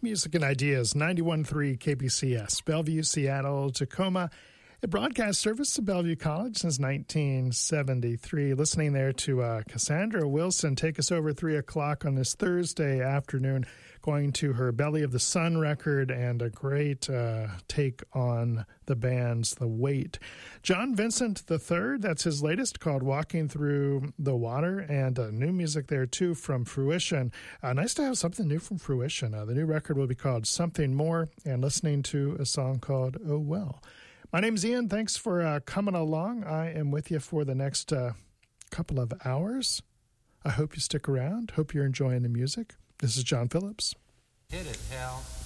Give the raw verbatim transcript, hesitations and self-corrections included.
Music and Ideas, ninety-one point three K B C S, Bellevue, Seattle, Tacoma. A broadcast service to Bellevue College since nineteen seventy-three. Listening there to uh, Cassandra Wilson take us over three o'clock on this Thursday afternoon, going to her Belly of the Sun record and a great uh, take on the band's The Weight. John Vincent the third, that's his latest, called Walking Through the Water, and uh, new music there too from Fruition. Uh, nice to have something new from Fruition. Uh, the new record will be called Something More, and listening to a song called Oh Well. My name's Ian. Thanks for uh, coming along. I am with you for the next uh, couple of hours. I hope you stick around. Hope you're enjoying the music. This is John Phillips. Hit it, Hal.